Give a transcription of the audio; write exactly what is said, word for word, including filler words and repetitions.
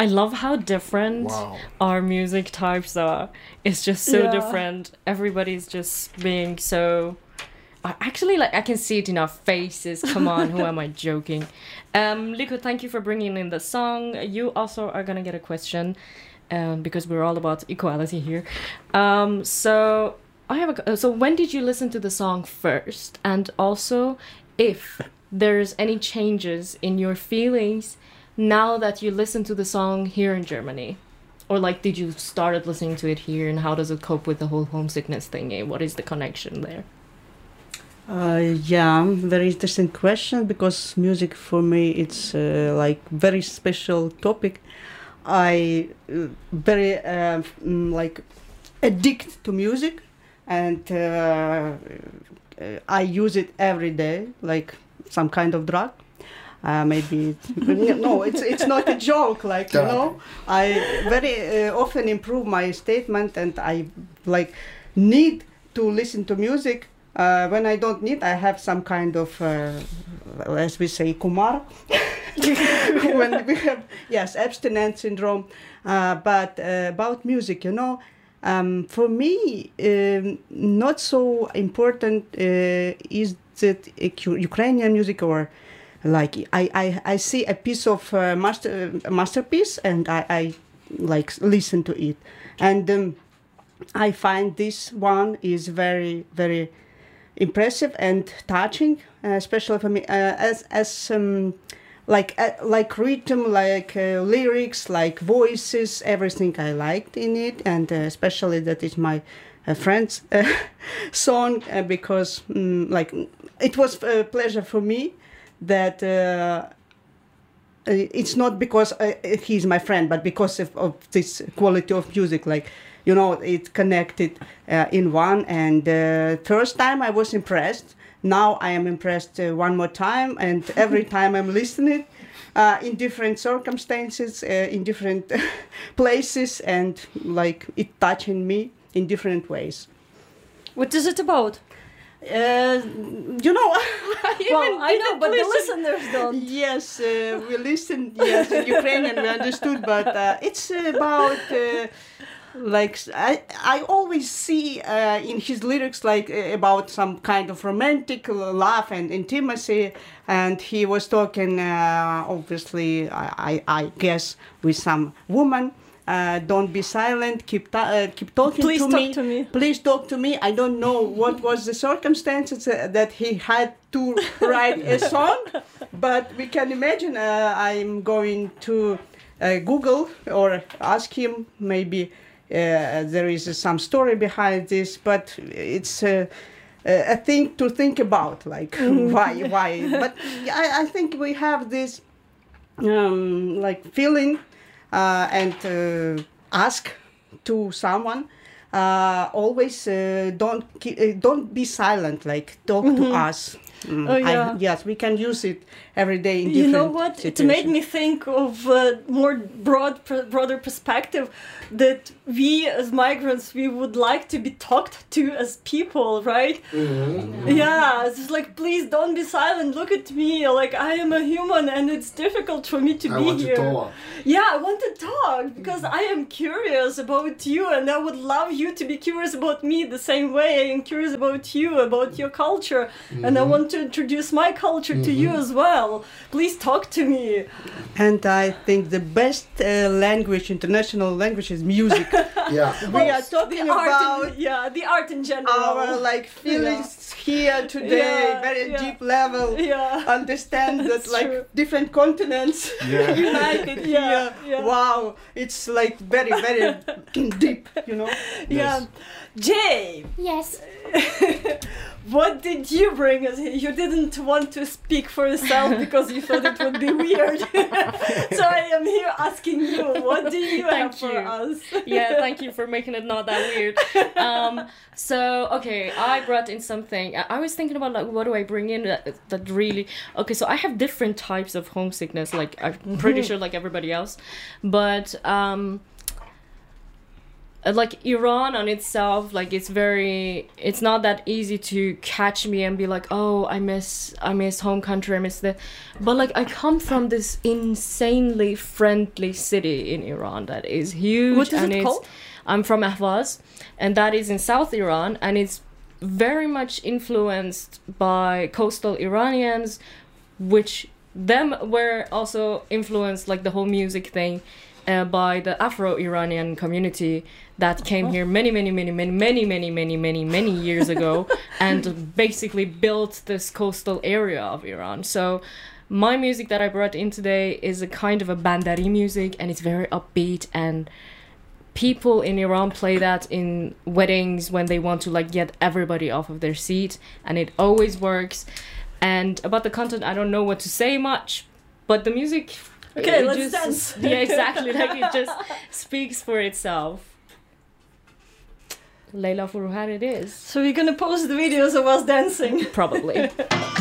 I love how different Wow. our music types are. It's just so Yeah. different. Everybody's just being so. I actually, like, I can see it in our faces. Come on, who am I joking? Um, Liko, thank you for bringing in the song. You also are gonna get a question, um, because we're all about equality here. Um, so I have a. So when did you listen to the song first? And also, if there's any changes in your feelings now that you listen to the song here in Germany, or like, did you started listening to it here, and how does it cope with the whole homesickness thingy? What is the connection there? Uh, yeah, very interesting question, because music for me it's uh, like very special topic. I uh, very uh, mm, like addict to music, and uh, uh, I use it every day like some kind of drug. Uh, maybe no, it's it's not a joke. Like, you know, I very uh, often improve my statement, and I like need to listen to music. Uh, when I don't need, I have some kind of, uh, as we say, kumar. When we have, yes, abstinence syndrome. Uh, but uh, about music, you know, um, for me, um, not so important uh, is that uh, Ukrainian music, or like I, I, I see a piece of uh, master a masterpiece, and I, I like listen to it, and um, I find this one is very very impressive and touching, uh, especially for me, uh, as as um, like uh, like rhythm, like uh, lyrics, like voices, everything I liked in it, and uh, especially that is my uh, friend's uh, song, uh, because um, like it was a pleasure for me that. Uh, it's not because uh, he's my friend, but because of, of this quality of music, like, you know, it connected uh, in one. And uh, first time I was impressed. Now I am impressed uh, one more time, and every time I'm listening uh, in different circumstances, uh, in different places, and like it touching me in different ways. What is it about? Uh, you know, I Well, I know, didn't but the listen. listeners don't. Yes, uh, we listened. Yes, in Ukrainian we understood, but uh, it's about uh, like I I always see uh, in his lyrics like uh, about some kind of romantic love and intimacy, and he was talking uh, obviously I, I I guess with some woman. Uh, don't be silent. Keep ta- uh, keep talking Please to talk me. to me. Please talk to me. I don't know what was the circumstances uh, that he had to write a song, but we can imagine. Uh, I'm going to uh, Google or ask him. Maybe uh, there is uh, some story behind this, but it's uh, a thing to think about. Like why, why? But I, I think we have this um, like feeling. Uh, and uh, ask to someone. Uh, always uh, don't ki- uh, don't be silent. Like talk Mm-hmm. to us. Mm, Oh, yeah. I, yes, we can use it every day in You different know what? It made situations. me think of a more broad, pr- broader perspective that we as migrants, we would like to be talked to as people, right? Mm-hmm. Yeah, it's just like, please don't be silent. Look at me. Like, I am a human, and it's difficult for me to I be want here. to talk. Yeah, I want to talk because I am curious about you, and I would love you to be curious about me the same way I am curious about you, about your culture, and I want to introduce my culture to you as well. Please talk to me. And I think the best uh, language, international language, is music. Yeah. We are talking the art about in, yeah, the art in general. our like feelings here today, Yeah, very yeah. deep level. Yeah. Understand that That's like true. different continents Yeah. united Yeah, here. yeah. Wow, it's like very very deep, you know. Yeah. Jay, Yes. what did you bring us here? You didn't want to speak for yourself because you thought it would be weird. So I am here asking you, what do you Thank have for you. us? Yeah, thank you for making it not that weird. Um, so okay, I brought in something. I I was thinking about like, what do I bring in that, that really? Okay, so I have different types of homesickness. Like I'm pretty sure, like everybody else, but um, uh, like Iran on itself, like it's very, it's not that easy to catch me and be like, oh, I miss, I miss home country, I miss the, but like I come from this insanely friendly city in Iran that is huge. What is and it it's, called? I'm from Ahvaz, and that is in South Iran, and it's very much influenced by coastal Iranians, which them were also influenced, like the whole music thing, uh, by the Afro-Iranian community that came here many, many, many, many, many, many, many, many, many years ago, and basically built this coastal area of Iran. So my music that I brought in today is a kind of a bandari music, and it's very upbeat, and people in Iran play that in weddings when they want to like get everybody off of their seat, and it always works. And about the content, I don't know what to say much, but the music, Okay, it let's just, dance. Yeah, exactly. Like it just speaks for itself. Leila Furuhar it is. So we're gonna post the videos of us dancing. Probably.